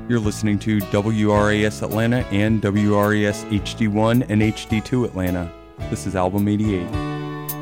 You're listening to WRAS Atlanta and WRAS HD1 and HD2 Atlanta. This is Album 88.